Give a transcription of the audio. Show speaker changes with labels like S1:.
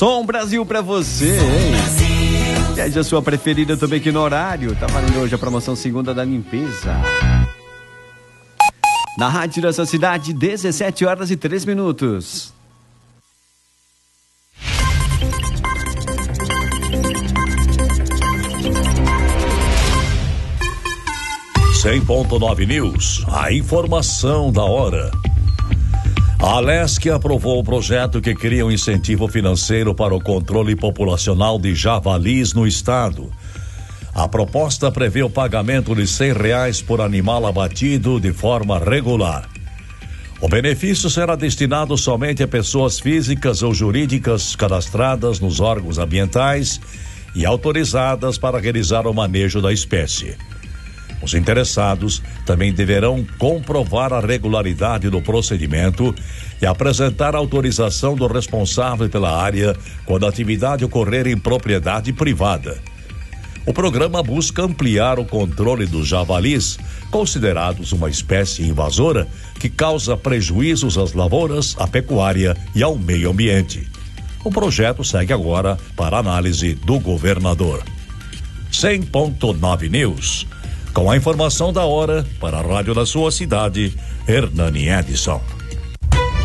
S1: Som Brasil pra você, hein? Pede a sua preferida também aqui no horário. Tá valendo hoje a promoção segunda da limpeza. Na rádio dessa cidade, 17h03.
S2: 100.9 News, a informação da hora. A Alesc aprovou o projeto que cria um incentivo financeiro para o controle populacional de javalis no estado. A proposta prevê o pagamento de R$100 por animal abatido de forma regular. O benefício será destinado somente a pessoas físicas ou jurídicas cadastradas nos órgãos ambientais e autorizadas para realizar o manejo da espécie. Os interessados também deverão comprovar a regularidade do procedimento e apresentar a autorização do responsável pela área quando a atividade ocorrer em propriedade privada. O programa busca ampliar o controle dos javalis, considerados uma espécie invasora que causa prejuízos às lavouras, à pecuária e ao meio ambiente. O projeto segue agora para análise do governador. 100.9 News. Com a informação da hora, para a rádio da sua cidade, Hernani Edson.